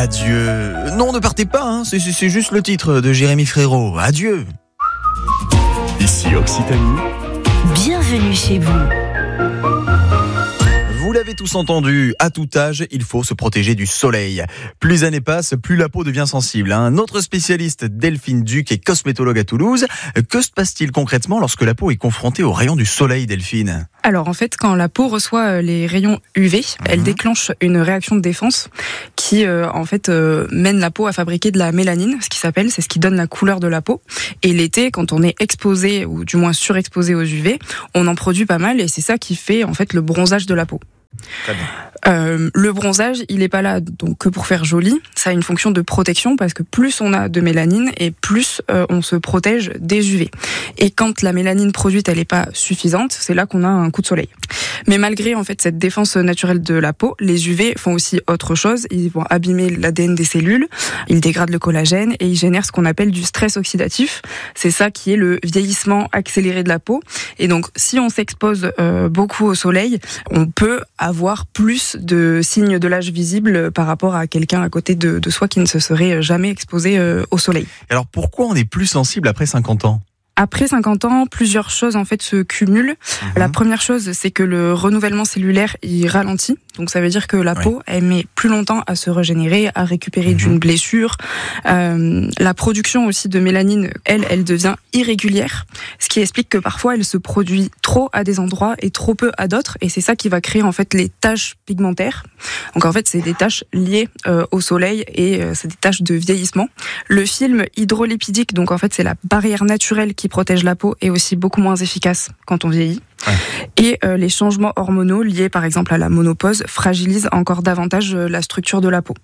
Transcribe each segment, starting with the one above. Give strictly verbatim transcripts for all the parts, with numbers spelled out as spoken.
Adieu. Non, ne partez pas, hein. c'est, c'est, c'est juste le titre de Jérémy Frérot. Adieu. Ici Occitanie. Bienvenue chez vous. Vous l'avez tous entendu, à tout âge, il faut se protéger du soleil. Plus les années passent, plus la peau devient sensible. Un autre spécialiste, Delphine Duc, est cosmétologue à Toulouse. Que se passe-t-il concrètement lorsque la peau est confrontée aux rayons du soleil, Delphine ? Alors en fait, quand la peau reçoit les rayons U V, mmh. elle déclenche une réaction de défense qui euh, en fait euh, mène la peau à fabriquer de la mélanine, ce qui s'appelle, c'est ce qui donne la couleur de la peau. Et l'été, quand on est exposé ou du moins surexposé aux U V, on en produit pas mal et c'est ça qui fait en fait le bronzage de la peau. Très bien. Euh, le bronzage, il n'est pas là donc que pour faire joli. Ça a une fonction de protection parce que plus on a de mélanine et plus euh, on se protège des U V. Et quand la mélanine produite, elle n'est pas suffisante, c'est là qu'on a un coup de soleil. Mais malgré en fait cette défense naturelle de la peau, les U V font aussi autre chose. Ils vont abîmer l'A D N des cellules, ils dégradent le collagène et ils génèrent ce qu'on appelle du stress oxydatif. C'est ça qui est le vieillissement accéléré de la peau. Et donc, si on s'expose euh, beaucoup au soleil, on peut avoir plus de signes de l'âge visibles par rapport à quelqu'un à côté de, de soi qui ne se serait jamais exposé euh, au soleil. Alors pourquoi on est plus sensible après cinquante ans ? Après cinquante ans, plusieurs choses en fait se cumulent. Mmh. La première chose, c'est que le renouvellement cellulaire il ralentit. Donc ça veut dire que la ouais. peau, elle met plus longtemps à se régénérer, à récupérer mmh. d'une blessure. Euh, la production aussi de mélanine, elle, elle devient irrégulière, ce qui explique que parfois elle se produit trop à des endroits et trop peu à d'autres. Et c'est ça qui va créer en fait les taches pigmentaires. Donc en fait, c'est des taches liées euh, au soleil et euh, c'est des taches de vieillissement. Le film hydrolipidique, donc en fait c'est la barrière naturelle qui qui protège la peau est aussi beaucoup moins efficace quand on vieillit. Ouais. Et euh, les changements hormonaux liés par exemple à la ménopause fragilisent encore davantage euh, la structure de la peau.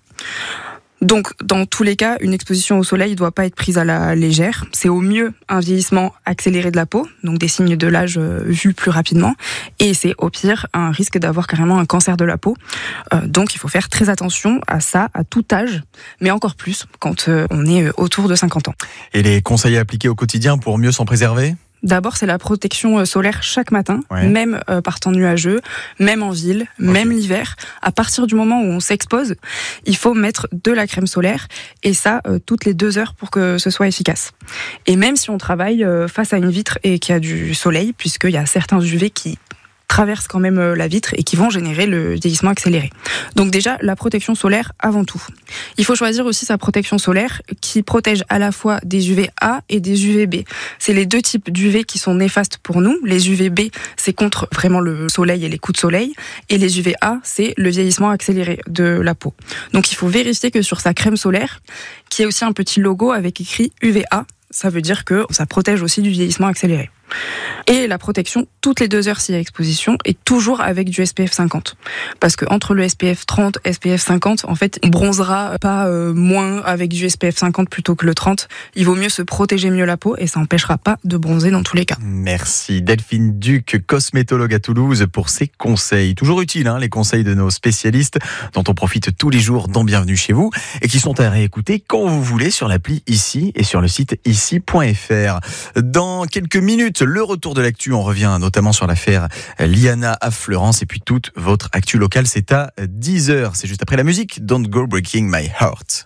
Donc, dans tous les cas, une exposition au soleil ne doit pas être prise à la légère. C'est au mieux un vieillissement accéléré de la peau, donc des signes de l'âge euh, vus plus rapidement. Et c'est au pire un risque d'avoir carrément un cancer de la peau. Euh, donc, il faut faire très attention à ça, à tout âge, mais encore plus quand euh, on est euh, autour de cinquante ans. Et les conseils à appliquer au quotidien pour mieux s'en préserver ? D'abord, c'est la protection solaire chaque matin, ouais. même euh, par temps nuageux, même en ville, okay. même l'hiver. À partir du moment où on s'expose, il faut mettre de la crème solaire et ça euh, toutes les deux heures pour que ce soit efficace. Et même si on travaille euh, face à une vitre et qu'il y a du soleil, puisqu'il y a certains U V qui traversent quand même la vitre et qui vont générer le vieillissement accéléré. Donc déjà, la protection solaire avant tout. Il faut choisir aussi sa protection solaire qui protège à la fois des U V A et des U V B. C'est les deux types d'U V qui sont néfastes pour nous. Les U V B, c'est contre vraiment le soleil et les coups de soleil. Et les U V A, c'est le vieillissement accéléré de la peau. Donc il faut vérifier que sur sa crème solaire, qui est aussi un petit logo avec écrit U V A, ça veut dire que ça protège aussi du vieillissement accéléré. Et la protection toutes les deux heures s'il y a exposition et toujours avec du S P F cinquante. Parce que entre le S P F trente et S P F cinquante, en fait, on bronzera pas euh, moins avec du S P F cinquante plutôt que le trente. Il vaut mieux se protéger mieux la peau et ça n'empêchera pas de bronzer dans tous les cas. Merci Delphine Duc, cosmétologue à Toulouse, pour ces conseils. Toujours utiles, hein, les conseils de nos spécialistes dont on profite tous les jours dans Bienvenue chez vous et qui sont à réécouter quand vous voulez sur l'appli Ici et sur le site ici point f r. Dans quelques minutes, le retour de l'actu, on revient notamment sur l'affaire Liana à Fleurance et puis toute votre actu locale, c'est à dix heures. C'est juste après la musique Don't Go Breaking My Heart.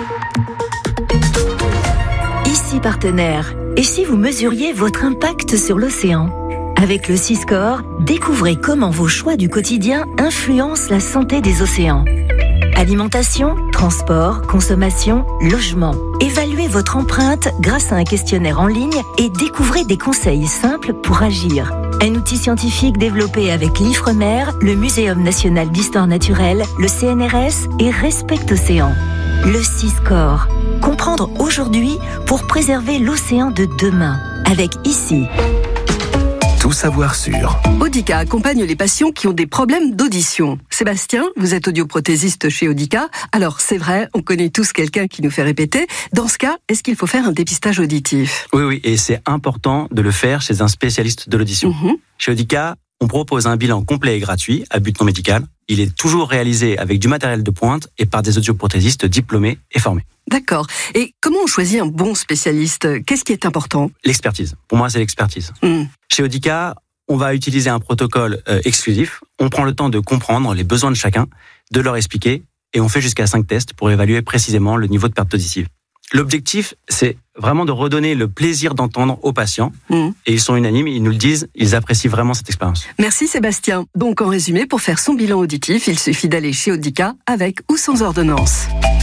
Ici partenaire. Et si vous mesuriez votre impact sur l'océan ? Avec le Siscore, découvrez comment vos choix du quotidien influencent la santé des océans. Alimentation, transport, consommation, logement. Évaluez votre empreinte grâce à un questionnaire en ligne et découvrez des conseils simples pour agir. Un outil scientifique développé avec l'Ifremer, le Muséum national d'histoire naturelle, le C N R S et Respect Océan. Le Siscore. Comprendre aujourd'hui pour préserver l'océan de demain. Avec Ici. Tout savoir sur. Audica accompagne les patients qui ont des problèmes d'audition. Sébastien, vous êtes audioprothésiste chez Audica. Alors, c'est vrai, on connaît tous quelqu'un qui nous fait répéter. Dans ce cas, est-ce qu'il faut faire un dépistage auditif ? Oui, oui, et c'est important de le faire chez un spécialiste de l'audition. Mmh. Chez Audica, on propose un bilan complet et gratuit à but non médical. Il est toujours réalisé avec du matériel de pointe et par des audioprothésistes diplômés et formés. D'accord. Et comment on choisit un bon spécialiste ? Qu'est-ce qui est important ? L'expertise. Pour moi, c'est l'expertise. Mmh. Chez Audica, on va utiliser un protocole euh, exclusif. On prend le temps de comprendre les besoins de chacun, de leur expliquer et on fait jusqu'à cinq tests pour évaluer précisément le niveau de perte auditive. L'objectif, c'est vraiment de redonner le plaisir d'entendre aux patients. Mmh. Et ils sont unanimes, ils nous le disent, ils apprécient vraiment cette expérience. Merci Sébastien. Donc en résumé, pour faire son bilan auditif, il suffit d'aller chez Audica avec ou sans ordonnance.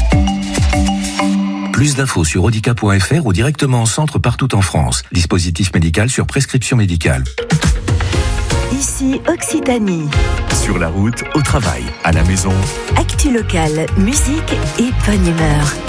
Plus d'infos sur audica point f r ou directement en centre partout en France. Dispositif médical sur prescription médicale. Ici Occitanie. Sur la route, au travail, à la maison. Actu locale, musique et bonne humeur.